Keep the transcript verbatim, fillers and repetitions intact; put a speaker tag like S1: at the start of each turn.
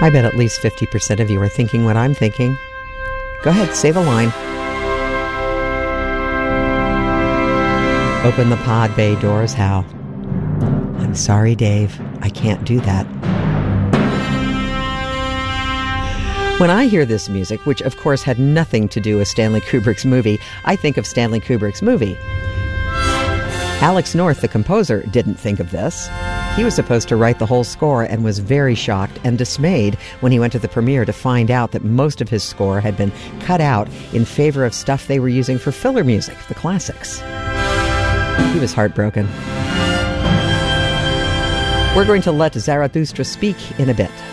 S1: I bet at least fifty percent of you are thinking what I'm thinking. Go ahead, say the line. Open the pod bay doors, Hal. I'm sorry, Dave. I can't do that. When I hear this music, which of course had nothing to do with Stanley Kubrick's movie, I think of Stanley Kubrick's movie. Alex North, the composer, didn't think of this. He was supposed to write the whole score and was very shocked and dismayed when he went to the premiere to find out that most of his score had been cut out in favor of stuff they were using for filler music, the classics. He was heartbroken. We're going to let Zarathustra speak in a bit.